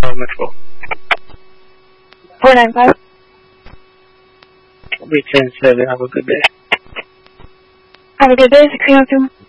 Metro. 495. I'll be 10-7. Have a good day. Have a good day, 1602.